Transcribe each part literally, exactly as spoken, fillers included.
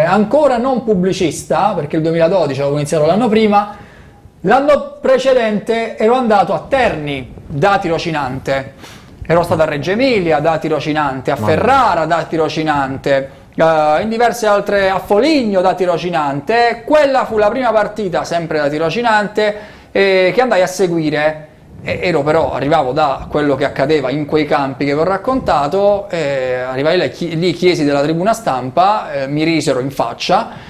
ancora non pubblicista, perché il duemiladodici avevo iniziato l'anno prima. L'anno precedente ero andato a Terni da tirocinante, ero stato a Reggio Emilia da tirocinante, a Ferrara da tirocinante, uh, in diverse altre, a Foligno da tirocinante. Quella fu la prima partita sempre da tirocinante eh, che andai a seguire. E ero però, arrivavo da quello che accadeva in quei campi che vi ho raccontato, eh, arrivai lì, lì chiesi della tribuna stampa, eh, mi risero in faccia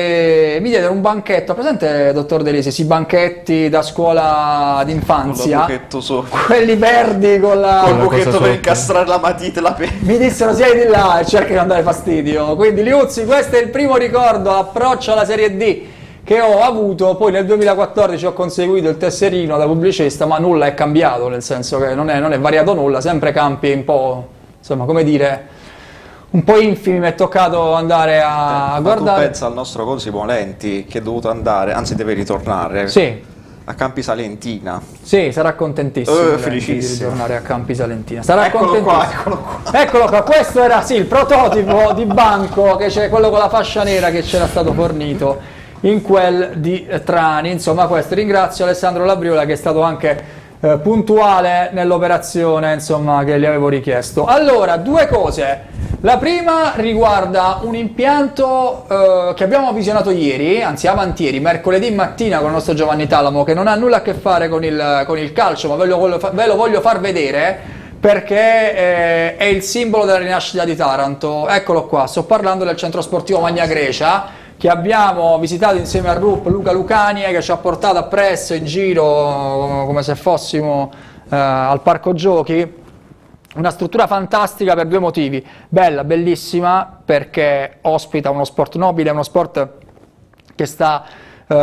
e mi diedero un banchetto. Presente, dottor De Lisi, si banchetti da scuola d'infanzia, quelli verdi con la col buchetto per incastrare la matita e la penna. Mi dissero siedi di là e cerca di non dare fastidio. Quindi Liuzzi, questo è il primo ricordo, l'approccio alla Serie D che ho avuto. Poi nel duemilaquattordici ho conseguito il tesserino da pubblicista, ma nulla è cambiato, nel senso che non è, non è variato nulla, sempre campi un po', insomma, come dire, un po' infimi. Mi è toccato andare a eh, guardare. Tu pensa al nostro Cosimo Lenti che è dovuto andare, anzi deve ritornare, sì, a Campi Salentina. Sì, sarà contentissimo uh, felicissimo di ritornare a Campi Salentina. Sarà eccolo contentissimo. Qua, eccolo qua. Eccolo qua, questo era sì il prototipo di banco, che c'è quello con la fascia nera che c'era stato fornito in quel di Trani. Insomma, questo, ringrazio Alessandro Labriola che è stato anche eh, puntuale nell'operazione, insomma, che gli avevo richiesto. Allora, due cose. La prima riguarda un impianto eh, che abbiamo visionato ieri, anzi avantieri, mercoledì mattina, con il nostro Giovanni Talamo, che non ha nulla a che fare con il, con il calcio, ma ve lo, voglio, ve lo voglio far vedere perché eh, è il simbolo della rinascita di Taranto. Eccolo qua, sto parlando del centro sportivo Magna Grecia, che abbiamo visitato insieme a R U P Luca Lucanie, che ci ha portato appresso in giro come se fossimo eh, al parco giochi. Una struttura fantastica per due motivi: bella, bellissima, perché ospita uno sport nobile, uno sport che sta eh,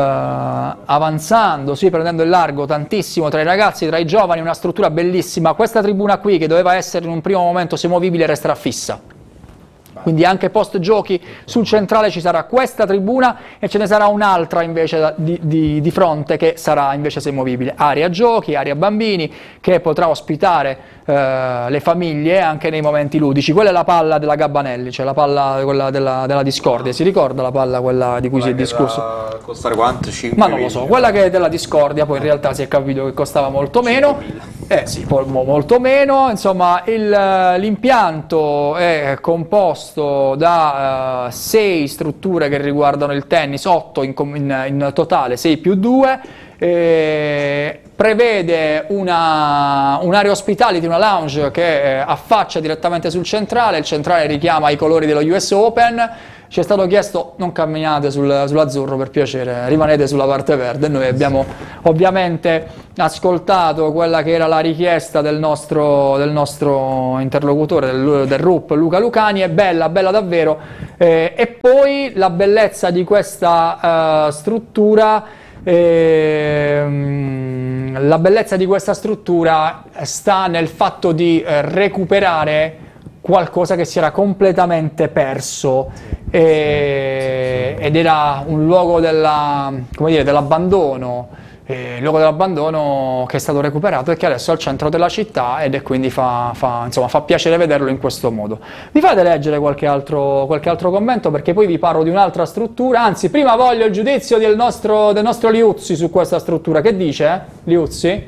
avanzando, sì, prendendo il largo tantissimo tra i ragazzi, tra i giovani. Una struttura bellissima. Questa tribuna qui, che doveva essere in un primo momento semovibile, resterà fissa. Quindi anche post giochi sul centrale ci sarà questa tribuna e ce ne sarà un'altra invece di, di, di fronte che sarà invece semovibile. Area giochi, area bambini, che potrà ospitare eh, le famiglie anche nei momenti ludici. Quella è la palla della Gabbanelli, cioè la palla quella della, della Discordia. Si ricorda la palla quella di cui quella si è discusso? Costare quanto? cinque Ma non lo so, quella che è della Discordia, poi in realtà si è capito che costava molto meno. Eh sì, molto meno. Insomma, l'impianto è composto da uh, sei strutture che riguardano il tennis, otto in, in, in totale, sei più due. Eh, prevede una, un'area hospitality, una lounge che eh, affaccia direttamente sul centrale. Il centrale richiama i colori dello U S Open. Ci è stato chiesto: non camminate sul, sull'azzurro, per piacere, rimanete sulla parte verde. Noi abbiamo ovviamente ascoltato quella che era la richiesta del nostro, del nostro interlocutore, del, del R U P Luca Lucani. È bella, bella davvero. Eh, e poi la bellezza di questa uh, struttura eh, la bellezza di questa struttura sta nel fatto di eh, recuperare qualcosa che si era completamente perso, e, ed era un luogo della, come dire, dell'abbandono, eh, il luogo dell'abbandono che è stato recuperato e che adesso è al centro della città, ed è quindi fa, fa, insomma, fa piacere vederlo in questo modo. Vi fate leggere qualche altro, qualche altro commento, perché poi vi parlo di un'altra struttura. Anzi, prima voglio il giudizio del nostro, del nostro Liuzzi su questa struttura. Che dice, eh? Liuzzi?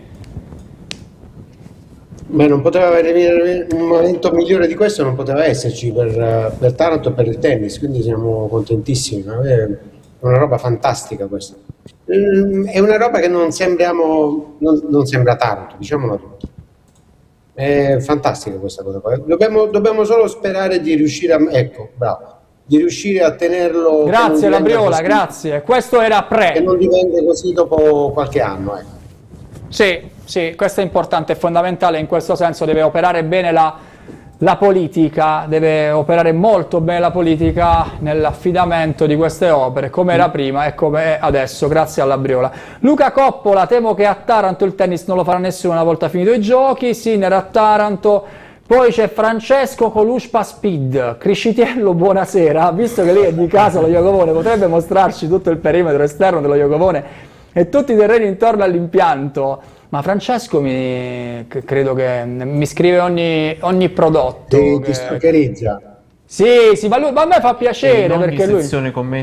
Beh, non poteva avere un momento migliore di questo, non poteva esserci per, per Taranto e per il tennis, quindi siamo contentissimi. È una roba fantastica questa. È una roba che non sembriamo, non, non sembra Taranto, diciamolo tutto. È fantastica questa cosa qua. Dobbiamo, dobbiamo solo sperare di riuscire a, ecco, bravo, di riuscire a tenerlo. Grazie Labriola, grazie. Questo era pre. Che non diventa così dopo qualche anno, ecco. Sì, sì, questo è importante, è fondamentale. In questo senso deve operare bene la, la politica, deve operare molto bene la politica nell'affidamento di queste opere, come era prima e come è adesso, grazie alla Briola. Luca Coppola: temo che a Taranto il tennis non lo farà nessuno una volta finito i giochi. Sinner a Taranto. Poi c'è Francesco Coluspa Speed. Criscitiello, buonasera. Visto che lei è di casa lo Iacovone, potrebbe mostrarci tutto il perimetro esterno dello Iacovone e tutti i terreni intorno all'impianto? Ma Francesco mi credo che mi scrive ogni, ogni prodotto. Ti, che... ti stalkerizza. Sì, sì, ma, lui, ma a me fa E piacere in ogni perché lui... sezione commenti